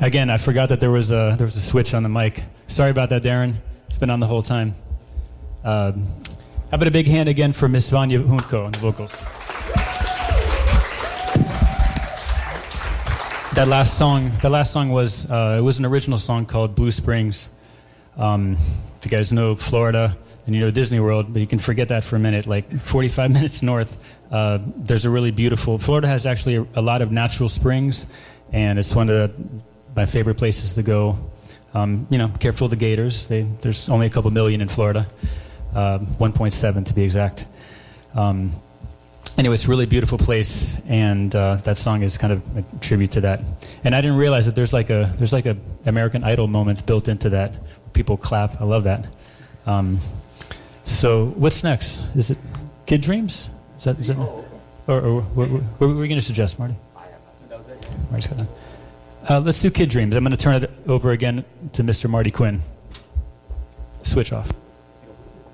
Again, I forgot that there was a switch on the mic. Sorry about that, Darren. It's been on the whole time. How about a big hand again for Miss Vanya Hunko on the vocals. That last song was it was an original song called Blue Springs. If you guys know Florida and you know Disney World, but you can forget that for a minute. Like 45 minutes north, there's a really beautiful. Florida has actually a lot of natural springs, and it's one of my favorite places to go. Careful of the gators. There's only a couple million in Florida, 1.7 to be exact. Anyway, it's a really beautiful place, and that song is kind of a tribute to that. And I didn't realize that there's like a American Idol moment built into that. People clap. I love that. So what's next? Is it Kid Dreams? Is that or what were we going to suggest, Marty? That was it. Marty's got that. Let's do Kid Dreams. I'm going to turn it over again to Mr. Marty Quinn. Switch off.